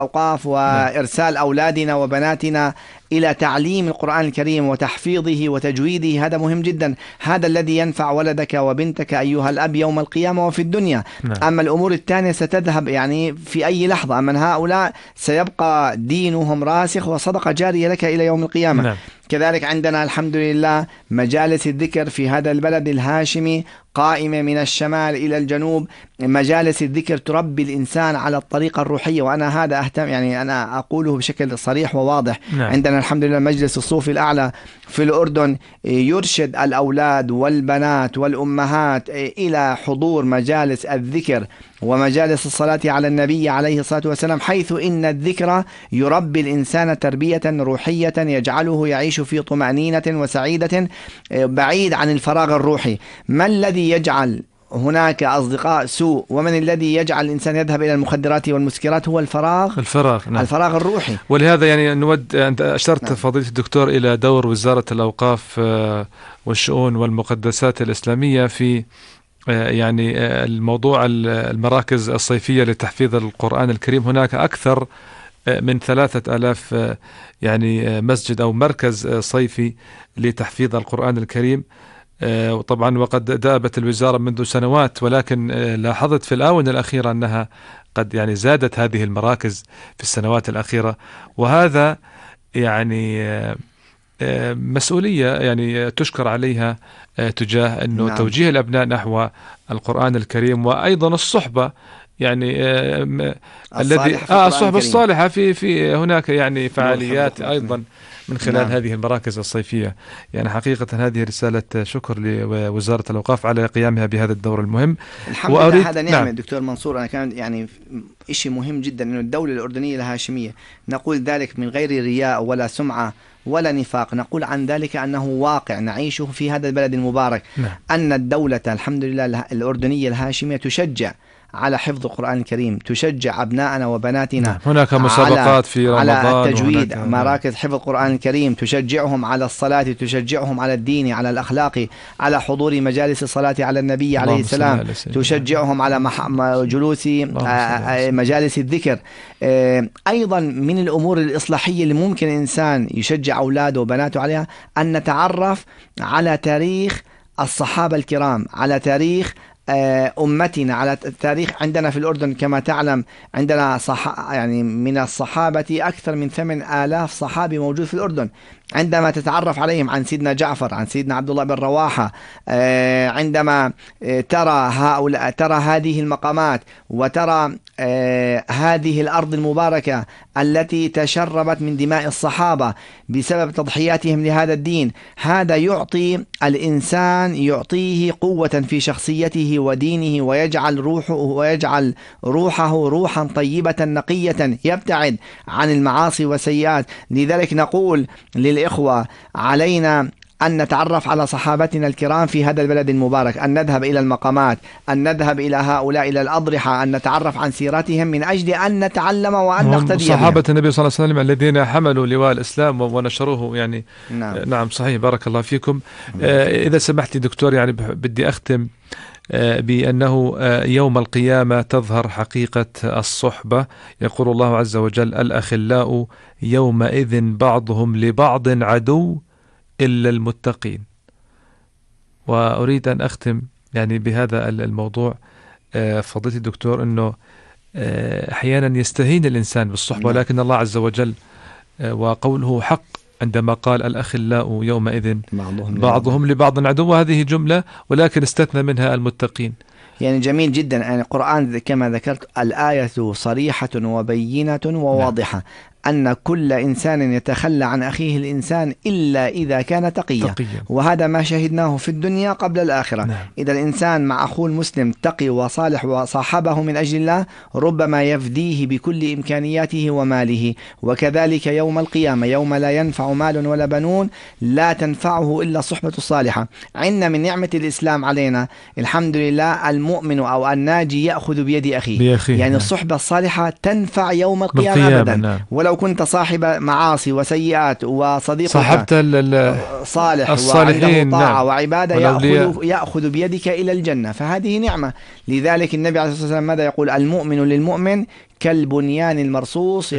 الأوقاف نعم. وإرسال أولادنا وبناتنا إلى تعليم القرآن الكريم وتحفيظه وتجويده، هذا مهم جدا. هذا الذي ينفع ولدك وبنتك أيها الأب يوم القيامة وفي الدنيا. نعم. أما الأمور الثانية ستذهب يعني في أي لحظة، أما هؤلاء سيبقى دينهم راسخ وصدقة جارية لك إلى يوم القيامة. نعم. كذلك عندنا الحمد لله مجالس الذكر في هذا البلد الهاشمي قائمة من الشمال إلى الجنوب. مجالس الذكر تربي الإنسان على الطريقة الروحية، وأنا هذا أهتم يعني أنا أقوله بشكل صريح وواضح. نعم. عندنا الحمد لله مجلس الصوفي الأعلى في الأردن يرشد الأولاد والبنات والأمهات إلى حضور مجالس الذكر ومجالس الصلاة على النبي عليه الصلاة والسلام، حيث إن الذكر يربي الإنسان تربية روحية يجعله يعيش في طمأنينة وسعيدة بعيد عن الفراغ الروحي. ما الذي يجعل هناك أصدقاء سوء ومن الذي يجعل الإنسان يذهب إلى المخدرات والمسكرات؟ هو الفراغ. نعم. الفراغ الروحي. ولهذا يعني نود، أنت أشرت نعم. فضيلة الدكتور إلى دور وزارة الأوقاف والشؤون والمقدسات الإسلامية في يعني الموضوع المراكز الصيفية لتحفيظ القرآن الكريم. هناك أكثر من 3000 يعني مسجد أو مركز صيفي لتحفيظ القرآن الكريم. وطبعا وقد دابت الوزارة منذ سنوات، ولكن لاحظت في الآونة الأخيرة أنها قد يعني زادت هذه المراكز في السنوات الأخيرة، وهذا يعني مسؤولية يعني تشكر عليها تجاه أنه نعم. توجيه الأبناء نحو القرآن الكريم، وأيضا الصحبة يعني الذي الصحبة الصالحة في هناك يعني فعاليات أيضا من خلال نعم. هذه المراكز الصيفية. يعني حقيقة هذه رسالة شكر لوزارة الأوقاف على قيامها بهذا الدور المهم. الحمد لله، هذا نعمة. نعم. دكتور منصور، أنا كان يعني شيء مهم جدا أن الدولة الأردنية الهاشمية، نقول ذلك من غير رياء ولا سمعة ولا نفاق، نقول عن ذلك أنه واقع نعيشه في هذا البلد المبارك. نعم. أن الدولة الحمد لله الأردنية الهاشمية تشجع على حفظ القرآن الكريم، تشجع أبناءنا وبناتنا. نعم. هناك مسابقات في رمضان على التجويد، مراكز نعم. حفظ القرآن الكريم، تشجعهم على الصلاة، تشجعهم على الدين، على الأخلاق، على حضور مجالس الصلاة على النبي عليه السلام، تشجعهم على جلوس مجالس الذكر. أيضا من الأمور الإصلاحية اللي ممكن الإنسان يشجع أولاده وبناته عليها أن نتعرف على تاريخ الصحابة الكرام، على تاريخ أمتنا، على التاريخ. عندنا في الأردن كما تعلم عندنا يعني من الصحابة أكثر من 8000 صحابي موجود في الأردن. عندما تتعرف عليهم عن سيدنا جعفر، عن سيدنا عبد الله بن رواحة، عندما ترى هذه المقامات وترى هذه الأرض المباركة التي تشربت من دماء الصحابة بسبب تضحياتهم لهذا الدين، هذا يعطي الإنسان، يعطيه قوة في شخصيته ودينه، ويجعل روحه روحا طيبة نقية يبتعد عن المعاصي والسيئات. لذلك نقول للإخوة علينا أن نتعرف على صحابتنا الكرام في هذا البلد المبارك، أن نذهب إلى المقامات، أن نذهب إلى هؤلاء إلى الأضرحة، أن نتعرف عن سيرتهم من أجل أن نتعلم وأن نقتدي بهم. صحابة النبي صلى الله عليه وسلم الذين حملوا لواء الإسلام ونشروه يعني. نعم صحيح، بارك الله فيكم. إذا سمحت دكتور، يعني بدي أختم بأنه يوم القيامة تظهر حقيقة الصحبة. يقول الله عز وجل: الأخلاء يومئذ بعضهم لبعض عدو إلا المتقين. وأريد أن أختم يعني بهذا الموضوع فضيلة الدكتور، أنه أحيانا يستهين الإنسان بالصحبة، ولكن الله عز وجل وقوله حق عندما قال الأخلاء يومئذ بعضهم لبعض عدو، وهذه جملة ولكن استثنى منها المتقين. يعني جميل جدا. يعني القرآن كما ذكرت الآية صريحة وبينة وواضحة أن كل إنسان يتخلى عن أخيه الإنسان إلا إذا كان تقيا. وهذا ما شهدناه في الدنيا قبل الآخرة. نعم. إذا الإنسان مع أخوه المسلم تقي وصالح وصاحبه من أجل الله، ربما يفديه بكل إمكانياته وماله. وكذلك يوم القيامة، يوم لا ينفع مال ولا بنون، لا تنفعه إلا الصحبة الصالحة. عندنا من نعمة الإسلام علينا الحمد لله المؤمن أو الناجي يأخذ بيد أخيه. يعني نعم. الصحبة الصالحة تنفع يوم القيامة أبدا. نعم. ولو لو كنت صاحب معاصي وسيئات وصديقك صاحبت صالح الصالحين وعنده طاعة نعم وعبادة يأخذ بيدك إلى الجنة، فهذه نعمة. لذلك النبي عليه الصلاة والسلام ماذا يقول؟ المؤمن للمؤمن كالبنيان المرصوص